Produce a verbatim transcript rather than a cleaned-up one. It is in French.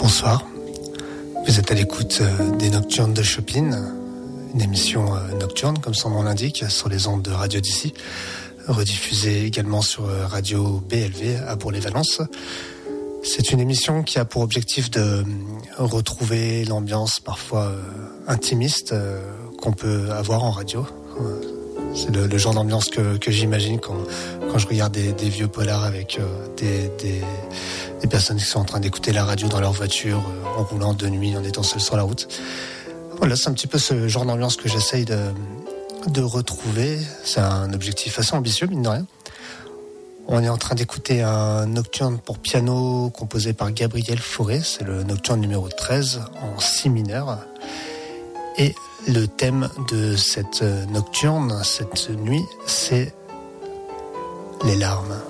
Bonsoir, vous êtes à l'écoute des Nocturnes de Chopin, une émission nocturne comme son nom l'indique sur les ondes de Radio d'ici, rediffusée également sur Radio B L V à Bourg-les-Valences. C'est une émission qui a pour objectif de retrouver l'ambiance parfois intimiste qu'on peut avoir en radio. C'est le, le genre d'ambiance que, que j'imagine quand, quand je regarde des, des vieux polars avec euh, des, des, des personnes qui sont en train d'écouter la radio dans leur voiture, euh, en roulant de nuit, en étant seul sur la route. Voilà, c'est un petit peu ce genre d'ambiance que j'essaye de, de retrouver. C'est un objectif assez ambitieux, mine de rien. On est en train d'écouter un nocturne pour piano composé par Gabriel Fauré. C'est le nocturne numéro treize en si mineur. Et le thème de cette nocturne, cette nuit, c'est les larmes.